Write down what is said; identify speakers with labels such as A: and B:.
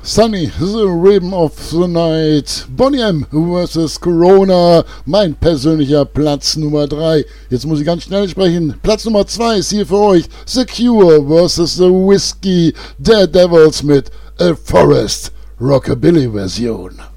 A: Sunny, The Rhythm of the Night, Boney M. vs. Corona, mein persönlicher Platz Nummer 3. Jetzt muss ich ganz schnell sprechen. Platz Nummer 2 ist hier für euch The Cure vs. The Whiskey, Daredevils mit A Forest Rockabilly Version.